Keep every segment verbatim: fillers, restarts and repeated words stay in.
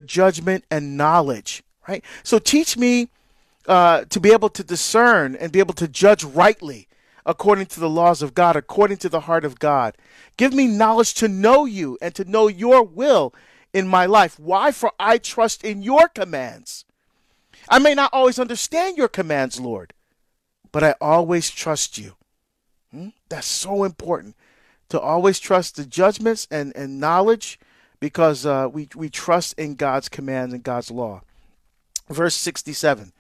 judgment and knowledge, right? So teach me uh, to be able to discern and be able to judge rightly according to the laws of God, according to the heart of God. Give me knowledge to know you and to know your will in my life. Why? For I trust in your commands. I may not always understand your commands, Lord, but I always trust you. Hmm? That's so important, to always trust the judgments and, and knowledge, because uh, we, we trust in God's commands and God's law. Verse sixty-seven,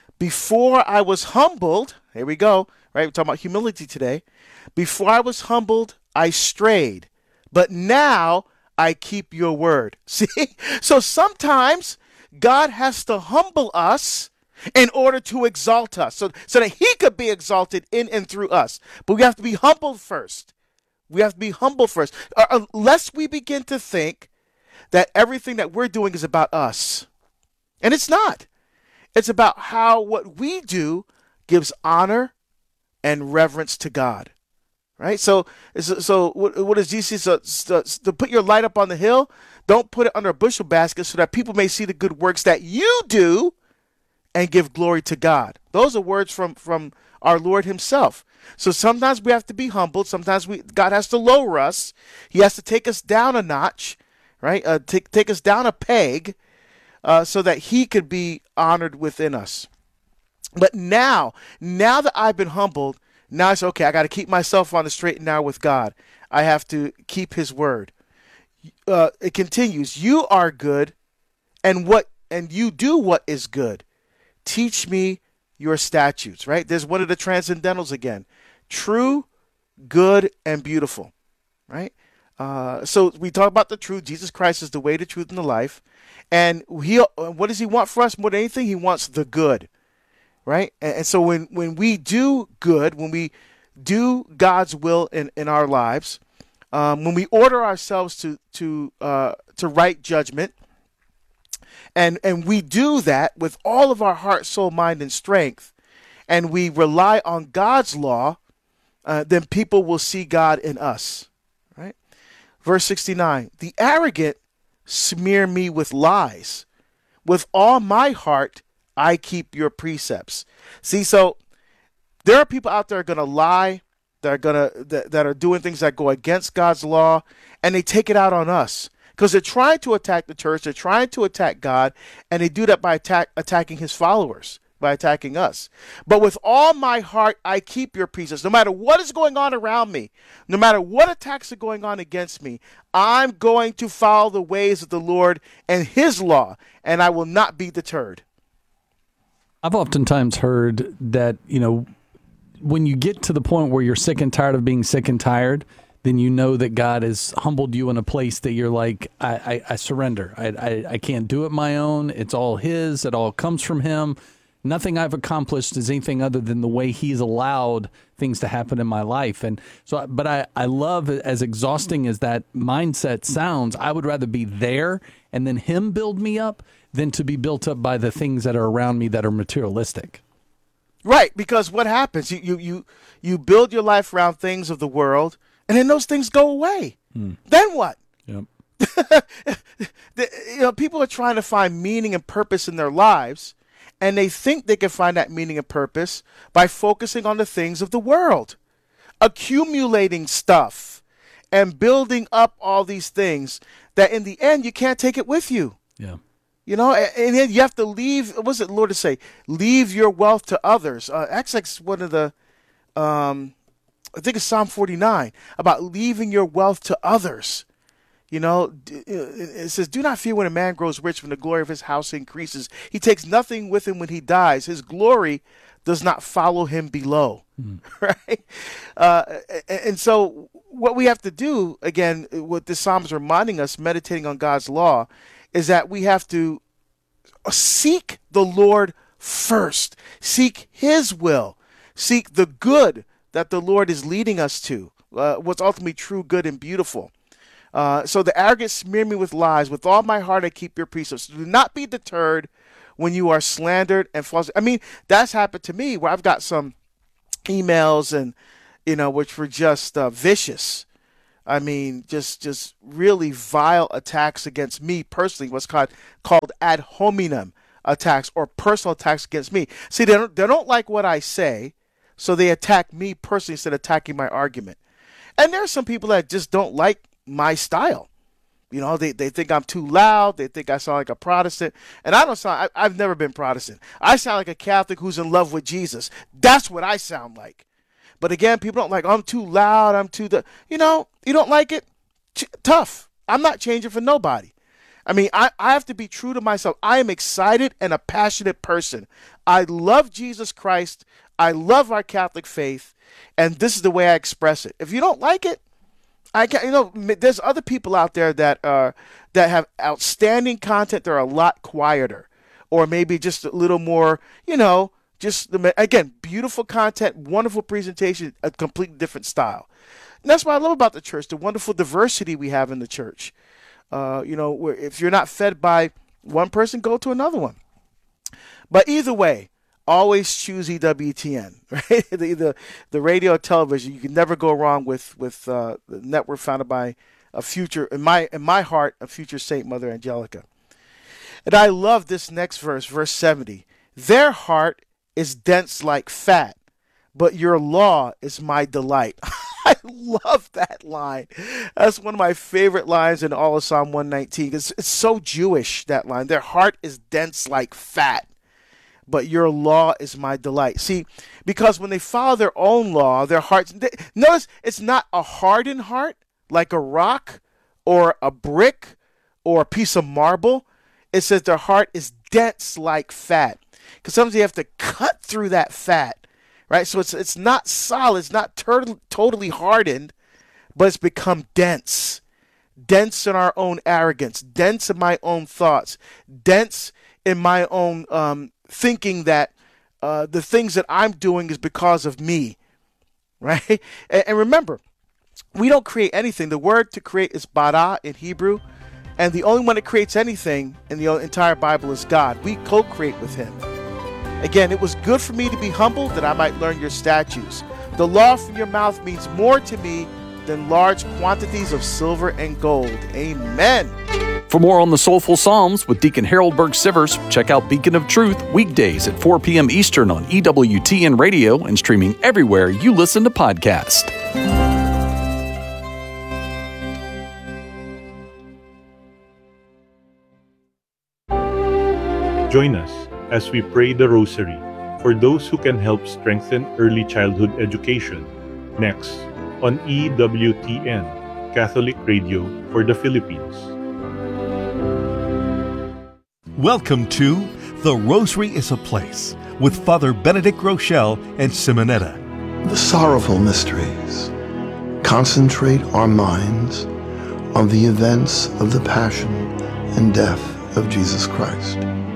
before I was humbled, here we go, right? We're talking about humility today. Before I was humbled, I strayed, but now I keep your word. See? So sometimes God has to humble us in order to exalt us, so, so that he could be exalted in and through us. But we have to be humbled first. We have to be humble first, uh, lest we begin to think that everything that we're doing is about us. And it's not. It's about how what we do gives honor and reverence to God. Right? So, so, so what, what does Jesus say? So, so, to put your light up on the hill, don't put it under a bushel basket, so that people may see the good works that you do and give glory to God. Those are words from, from our Lord himself. So sometimes we have to be humbled. Sometimes we God has to lower us. He has to take us down a notch, right? Uh, take, take us down a peg uh, so that he could be honored within us. But now, now that I've been humbled, now it's okay. I got to keep myself on the straight and narrow with God. I have to keep his word. Uh, it continues. You are good, and what and you do what is good. Teach me your statutes. Right? There's one of the transcendentals again. True, good, and beautiful. Right? Uh, so we talk about the truth. Jesus Christ is the way, the truth, and the life. And he, what does he want for us more than anything? He wants the good. Right? And, and so when, when we do good, when we do God's will in, in our lives, um, when we order ourselves to to uh, to right judgment, and and we do that with all of our heart, soul, mind, and strength, and we rely on God's law, uh, then people will see God in us. Right? Verse sixty-nine, the arrogant smear me with lies. With all my heart, I keep your precepts. See, so there are people out there going to lie, that are going to that, that are doing things that go against God's law, and they take it out on us because they're trying to attack the church, they're trying to attack God, and they do that by attack, attacking his followers, by attacking us. But with all my heart, I keep your precepts. No matter what is going on around me, no matter what attacks are going on against me, I'm going to follow the ways of the Lord and his law, and I will not be deterred. I've oftentimes heard that, you know, when you get to the point where you're sick and tired of being sick and tired, then you know that God has humbled you in a place that you're like, I, I, I surrender. I, I, I can't do it my own. It's all his. It all comes from him. Nothing I've accomplished is anything other than the way he's allowed things to happen in my life. And so, but I, I love, as exhausting as that mindset sounds, I would rather be there and then him build me up than to be built up by the things that are around me that are materialistic. Right, because what happens? You you you, you build your life around things of the world, and then those things go away. Hmm. Then what? Yep. the, you know, people are trying to find meaning and purpose in their lives, and they think they can find that meaning and purpose by focusing on the things of the world, accumulating stuff, and building up all these things that in the end you can't take it with you. Yeah. You know, and then you have to leave. What's it the Lord to say? Leave your wealth to others. Uh, that's like one of the, um, I think it's Psalm forty-nine, about leaving your wealth to others. You know, it says, do not fear when a man grows rich, when the glory of his house increases. He takes nothing with him when he dies. His glory does not follow him below. Mm. Right? Uh, and so what we have to do, again, what this psalm is reminding us, meditating on God's law, is that we have to seek the Lord first, seek his will, seek the good that the Lord is leading us to, uh, what's ultimately true, good, and beautiful. Uh, so the arrogant smear me with lies. With all my heart, I keep your precepts. Do not be deterred when you are slandered and false. I mean, that's happened to me where I've got some emails and, you know, which were just uh, vicious. I mean, just just really vile attacks against me personally, what's called called ad hominem attacks or personal attacks against me. See, they don't, they don't like what I say, so they attack me personally instead of attacking my argument. And there are some people that just don't like my style. You know, they, they think I'm too loud. They think I sound like a Protestant. And I don't sound, I, I've never been Protestant. I sound like a Catholic who's in love with Jesus. That's what I sound like. But again, people don't like, oh, I'm too loud. I'm too, the, you know, you don't like it? Ch- tough. I'm not changing for nobody. I mean, I, I have to be true to myself. I am excited and a passionate person. I love Jesus Christ. I love our Catholic faith. And this is the way I express it. If you don't like it, I can't, you know, there's other people out there that uh, that have outstanding content. They're a lot quieter, or maybe just a little more, you know, just, again, beautiful content, wonderful presentation, a completely different style. And that's what I love about the church, the wonderful diversity we have in the church. Uh, you know, where if you're not fed by one person, go to another one. But either way, always choose E W T N, right? the, the the radio, television. You can never go wrong with with uh, the network founded by a future, in my in my heart, a future Saint Mother Angelica. And I love this next verse, verse seventy. Their heart is dense like fat, but your law is my delight. I love that line. That's one of my favorite lines in all of Psalm one nineteen. It's, it's so Jewish, that line. Their heart is dense like fat, but your law is my delight. See, because when they follow their own law, their hearts, they, notice it's not a hardened heart like a rock or a brick or a piece of marble. It says their heart is dense like fat. Because sometimes you have to cut through that fat, right? So it's it's not solid, it's not tur- totally hardened, but it's become dense. Dense in our own arrogance, dense in my own thoughts, dense in my own um, thinking that uh, the things that I'm doing is because of me, right? And, and remember, we don't create anything. The word to create is bara in Hebrew, and the only one that creates anything in the entire Bible is God. We co-create with him. Again, it was good for me to be humble that I might learn your statutes. The law from your mouth means more to me than large quantities of silver and gold. Amen. For more on the Soulful Psalms with Deacon Harold Burke-Sivers, check out Beacon of Truth weekdays at four p.m. Eastern on E W T N Radio and streaming everywhere you listen to podcasts. Join us as we pray the Rosary for those who can help strengthen early childhood education. Next, on E W T N, Catholic Radio for the Philippines. Welcome to The Rosary is a Place with Father Benedict Rochelle and Simonetta. The sorrowful mysteries concentrate our minds on the events of the passion and death of Jesus Christ.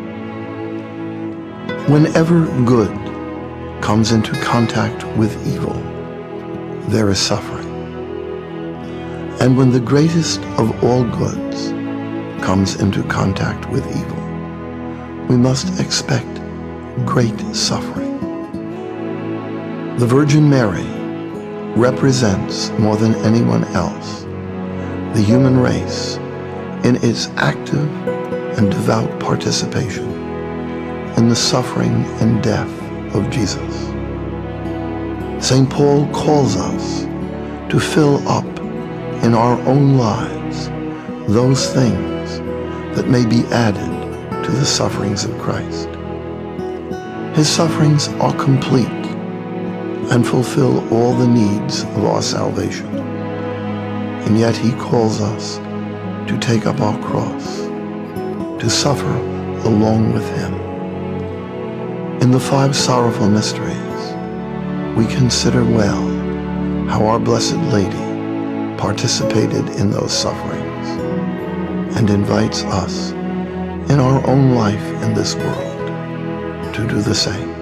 Whenever good comes into contact with evil, there is suffering. And when the greatest of all goods comes into contact with evil, we must expect great suffering. The Virgin Mary represents more than anyone else the human race in its active and devout participation in the suffering and death of Jesus. Saint Paul calls us to fill up in our own lives those things that may be added to the sufferings of Christ. His sufferings are complete and fulfill all the needs of our salvation. And yet he calls us to take up our cross, to suffer along with him. In the five sorrowful mysteries, we consider well how our Blessed Lady participated in those sufferings and invites us in our own life in this world to do the same.